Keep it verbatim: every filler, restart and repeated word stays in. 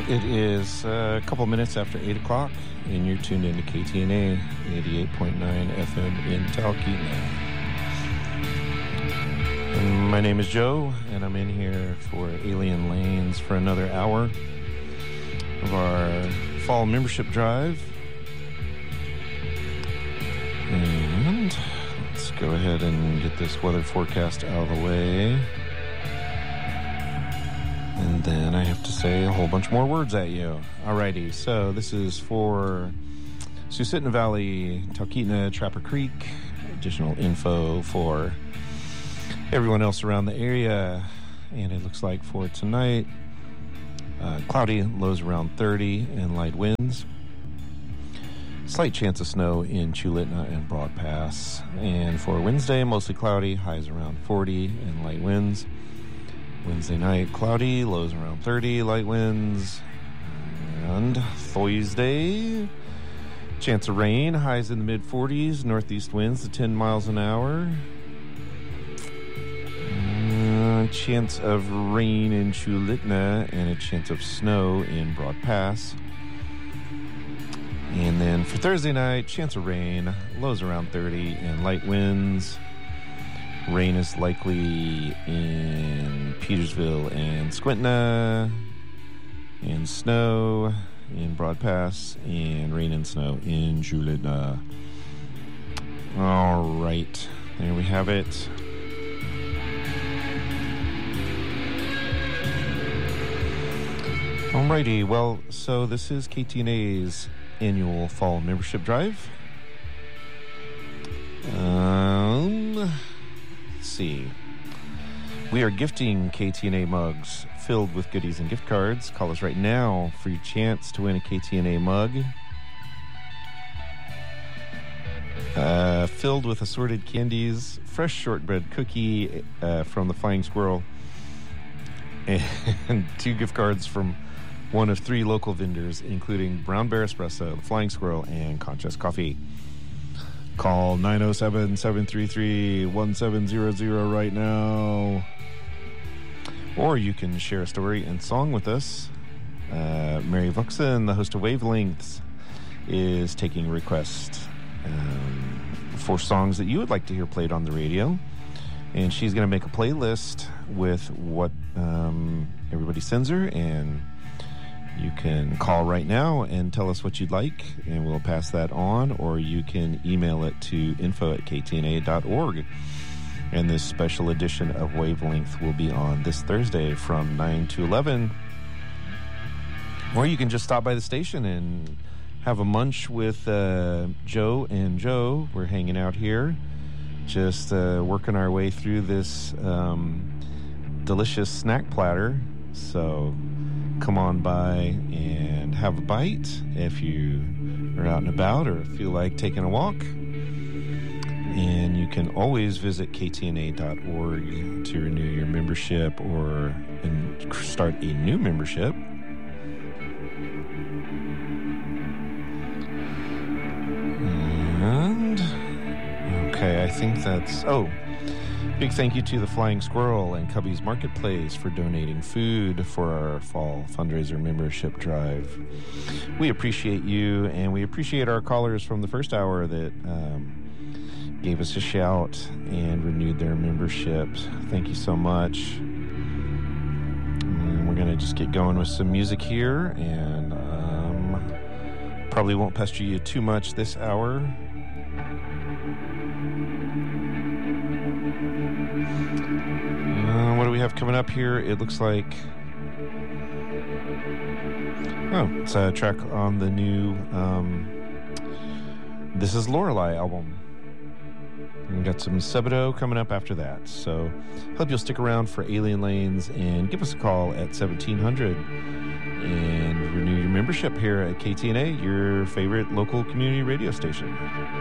It is a couple minutes after eight o'clock, and you're tuned into K T N A eighty-eight point nine F M in Talkeetna. And my name is Joe, and I'm in here for Alien Lanes for another hour of our fall membership drive. And let's go ahead and get this weather forecast out of the way. And then I have to say a whole bunch more words at you. Alrighty, so this is for Susitna Valley, Talkeetna, Trapper Creek. Additional info for everyone else around the area. And it looks like for tonight, uh, cloudy, lows around thirty, and light winds. Slight chance of snow in Chulitna and Broad Pass. And for Wednesday, mostly cloudy, highs around forty, and light winds. Wednesday night, cloudy, lows around thirty, light winds. And Thursday, chance of rain, highs in the mid forties, northeast winds to ten miles an hour. Uh, chance of rain in Chulitna and a chance of snow in Broad Pass. And then for Thursday night, chance of rain, lows around thirty, and light winds. Rain is likely in Petersville and Squintna, and snow in Broad Pass, and rain and snow in Chulitna. All right, there we have it. Alrighty, well, so this is K T N A's annual fall membership drive. Um... See. We are gifting K T N A mugs filled with goodies and gift cards. Call us right now for your chance to win a K T N A mug uh, filled with assorted candies, fresh shortbread cookie uh, from the Flying Squirrel, and two gift cards from one of three local vendors, including Brown Bear Espresso, the Flying Squirrel, and Conchas Coffee. Call nine oh seven, seven three three, one seven zero zero right now. Or you can share a story and song with us. Uh, Mary Vuxen, the host of Wavelengths, is taking requests um, for songs that you would like to hear played on the radio. And she's going to make a playlist with what um, everybody sends her, and you can call right now and tell us what you'd like, and we'll pass that on, or you can email it to info at k t n a dot org. And this special edition of Wavelength will be on this Thursday from nine to eleven. Or you can just stop by the station and have a munch with uh, Joe and Joe. We're hanging out here, just uh, working our way through this um, delicious snack platter. So come on by and have a bite if you are out and about or feel like taking a walk. And you can always visit k t n a dot org to renew your membership or and start a new membership. And okay, I think that's... Oh, big thank you to the Flying Squirrel and Cubby's Marketplace for donating food for our fall fundraiser membership drive. We appreciate you, and we appreciate our callers from the first hour that um, gave us a shout and renewed their memberships. Thank you so much. And we're going to just get going with some music here, and um, probably won't pester you too much this hour. Uh, what do we have coming up here? It looks like... Oh, it's a track on the new um, This Is Lorelei album. And we got some Sebadoh coming up after that. So hope you'll stick around for Alien Lanes and give us a call at seventeen hundred and renew your membership here at K T N A, your favorite local community radio station.